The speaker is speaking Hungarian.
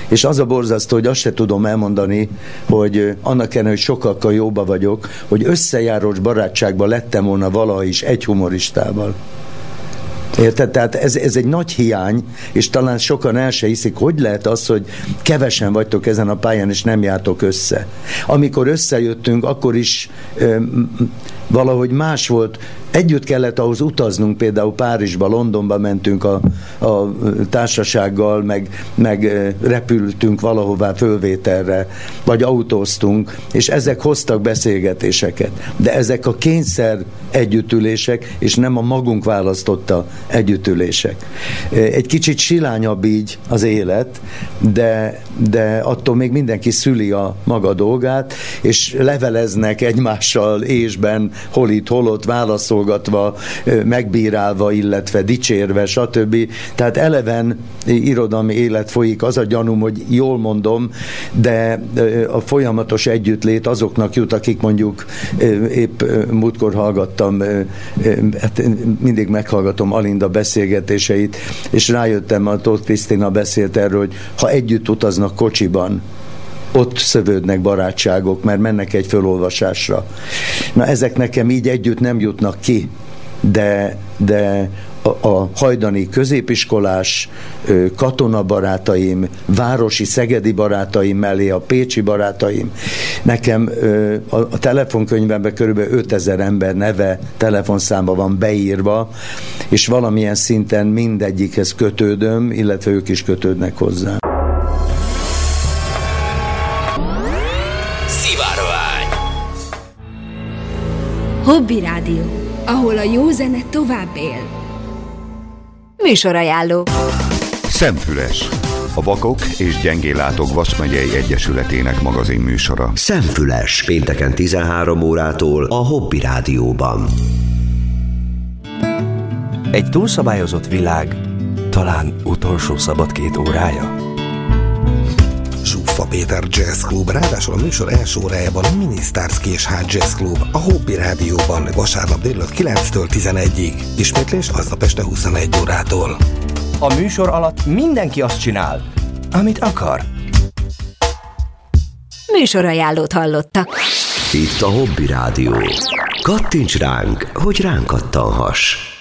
És az a borzasztó, hogy azt se tudom elmondani, hogy annak ellenére, hogy sokakkal jóba vagyok, hogy összejárós barátságba lettem volna valaha is egy humoristával. Érted? Tehát ez egy nagy hiány, és talán sokan el se hiszik, hogy lehet az, hogy kevesen vagytok ezen a pályán, és nem jártok össze. Amikor összejöttünk, akkor is valahogy más volt. Együtt kellett ahhoz utaznunk, például Párizsba, Londonba mentünk a társasággal, meg repültünk valahová fölvételre, vagy autóztunk, és ezek hoztak beszélgetéseket. De ezek a kényszer együttülések, és nem a magunk választotta együttülések. Egy kicsit silányabb így az élet, de attól még mindenki szüli a maga dolgát, és leveleznek egymással ésben, hol itt, hol ott, válaszolgatva, megbírálva, illetve dicsérve, stb. Tehát eleven irodalmi élet folyik, az a gyanúm, hogy jól mondom, de a folyamatos együttlét azoknak jut, akik mondjuk épp múltkor hallgattam, hát mindig meghallgatom Alinda beszélgetéseit, és rájöttem, a Tóth Krisztina beszélt erről, hogy ha együtt utaznak kocsiban, ott szövődnek barátságok, mert mennek egy fölolvasásra. Na, ezek nekem így együtt nem jutnak ki, de a hajdani középiskolás katonabarátaim, városi szegedi barátaim mellé a pécsi barátaim, nekem a telefonkönyvemben körülbelül 5000 ember neve, telefonszáma van beírva, és valamilyen szinten mindegyikhez kötődöm, illetve ők is kötődnek hozzá. Hobby Rádió, ahol a jó zene tovább él. Műsorajánló. Szemfüles, a Vakok és Gyengéllátók Vas-megyei Egyesületének magazin műsora. Szemfüles, pénteken 13 órától a Hobby Rádióban. Egy túlszabályozott világ, talán utolsó szabad 2 órája. Zsuffa Péter Jazz Club, ráadásul a műsor első órájában a Mini Stars Késház Jazz Club, a Hobby Rádióban vasárnap délután 9-től 11-ig. Ismétlés aznap este 21 órától. A műsor alatt mindenki azt csinál, amit akar. Műsorajánlót hallottak. Itt a Hobby Rádió. Kattints ránk, hogy ránk kattanhass.